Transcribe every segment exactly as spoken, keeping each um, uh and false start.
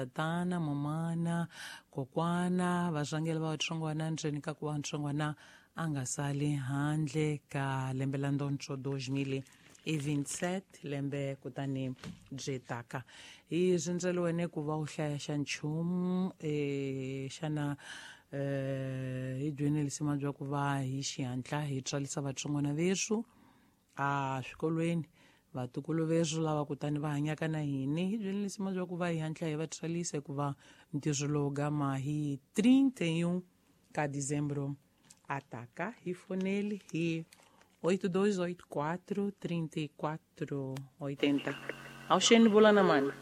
tatana, mamana, kokwana, varhangeri va vatsongwana ndzeni ka ku va ntsongwana a nga sali handle ka lembe la ndontsho dois mil e vinte-sete lembe kutani byi taka hi rindzeliwene ku va u hlaya xa nchumu e xana eh hi dyonelisiwa bya ku va hi xihatla hi tswarisa vatsongwana veswu a swikolweni vatukulu veswu lava kutani va hanyaka na hini hi dyonelisiwa bya ku va hi hatla hi va tswarisa ku va ntirho lowu gama hi trinta e um ka dezembro ataca e fonele e oito dois oito quatro, trinta e quatro, oitenta. Ao Xene Bolana Mano.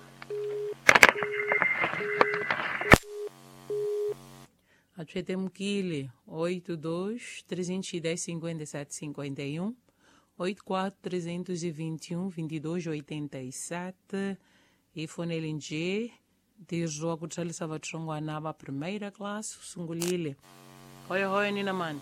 A Tchete Mukile, oito dois, trezentos e dez, cinquenta e sete, cinquenta e um, oito quatro, trezentos e vinte e um, vinte e dois, oitenta e sete. E fonele Nje, de jogo de Chalissa Vatsongwanaba, primeira classe, Sungulile. Oi, oi, Nina Mano.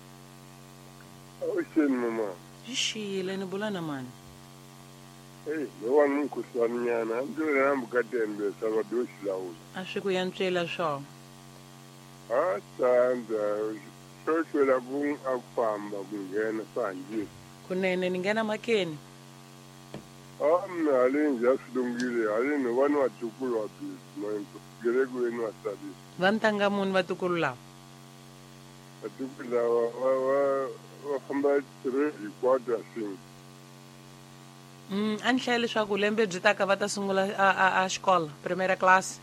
Oi, Xene, mamãe. Ixi, Helene Bolana Mano. Ei, eu ando com sua minha, não é um bocadinho de Salvador, Silau. Acho que eu entrei lá só. Ah, tá, anda. Só que era bom a fama, ninguém sabe. Kunene ninguém na makeni. Ah, mas além já se dongile, além não vai no atuculo aqui, mas grego não sabe. Vantanga mun vatukulu la. Atuculo wa wa wa famba três e quatro assim. Hum, a gente leswaku lembe byi taka va ta sungula a a a xikola, primeira classe.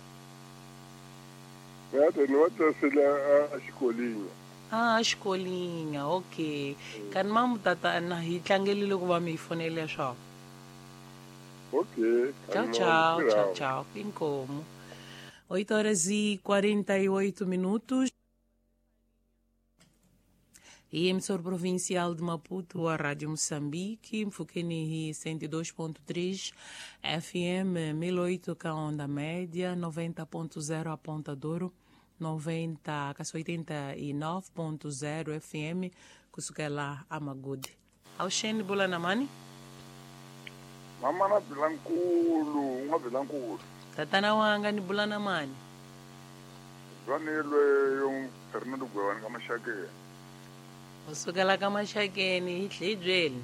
Nada, não está sendo a escolinha. Ah, a escolinha, ok. Kan mamu tata na hi tlangelile ku va mi fonele swo. Ok. Tchau, tchau, tchau, tchau. Incomo. oito horas e quarenta e oito minutos. E emissor provincial de Maputo, a Rádio Moçambique, Mfukeni cento e dois ponto três, F M mil e oito ka onda média, noventa ponto zero a Ponta Douro, noventa, oitenta e nove ponto zero F M, kusukela a Magudi. Ao Xene Bolanamani? Mama na bilankulu, uma bilankulu. Tatana wanga ni Bolanamani? Vanilwe yung Fernando Gwewan kama shake. Usukela kama shakeni, hitle jweli.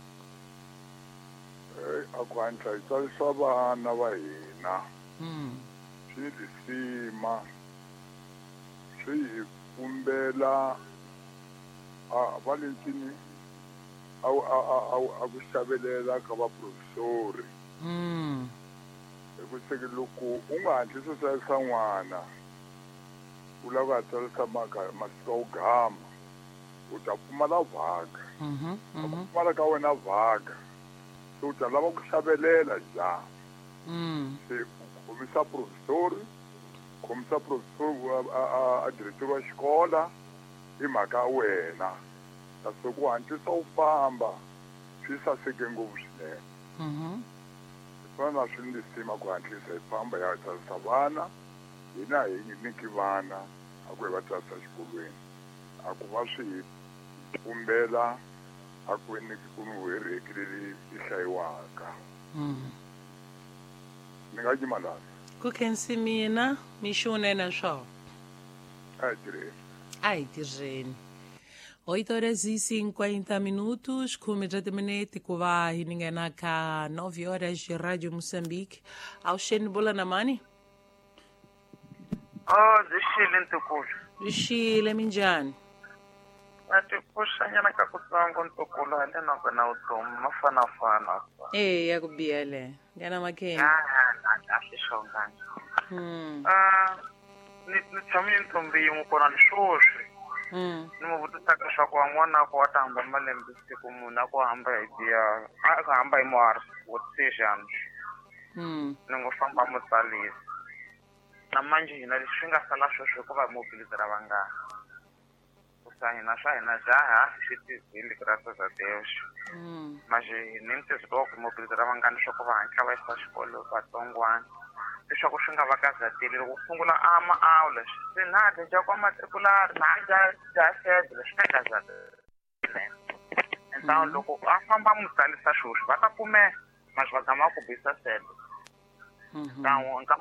Eh, akwanta itsalisa vana va hina. Hmm. Swi tisima. Swi hi kumbela a valentini au au au a ku xavelela ka va professori. Hmm. Ku seke loko u nga hatli swo hlayisa n'wana u lava ku tsarisa maka masiku yo gama u ta pfumala vhaka Mhm. Mhm. pfumala ka wena vhaka so u ta lava ku xavelela njhani Hmm. se u khomisa professori khomisa professori a director wa xikola hi mhaka ya wena kasi ku hatlisa u famba swi saseke ngopfu swinene. Mhm. Fana swi ndisima ku hatlisa hi famba ya tsarisa vana hina hi nyiki vana a ku hi va tsarisa xikolweni a ku va swi kumbela a ku nyiki ku nuhereki leyi yi hlayiwaka. Mhm. Ni nga nyima laha Ku khensi mina mi xune na swo. a hi tirheni. Ai, tirheni. oito horas e cinquenta minutos, kumi já terminei ku va hi ningena ka nove horas de Rádio Moçambique. Ao Xene Bolanamani? Oh, zixile ntukulu. Ixile minjani? A ti puxanyana ka kutsongo ntukulu hale na kona vutomi ma fanafana. Eh, ya ku biya le. Ngena makheni. A swi xonganga. Hmm. Ah, ni ni tshamile ntombi yin'we kona ni swoswi. Hmm. Ni mu vutisaka leswaku wan'wana ko wa ta hamba malembe siku munhu a ko hamba hi diya a ka hamba hi muhari wo decision. Hmm. Ni ngo famba mutsalisi. Na manje hina leswi swi nga sala sweswi ku va mobility ra vangani. Kusa hina swa hina jaha swi tizile graças a Deus. Hmm. Manje ni ntse ku mobility ra vangani swa ku va hatla va yisa xikolo vatsongwana. Leswaku swi nga va kazateli loko sungula a ma-aula se na dya kwa matrikulari na dya dya sedle swi nga kazateli. Então loko a famba mutsalisa sweswi va ta kumeka mas va gama ku bisa sedle. Mhm. Então nka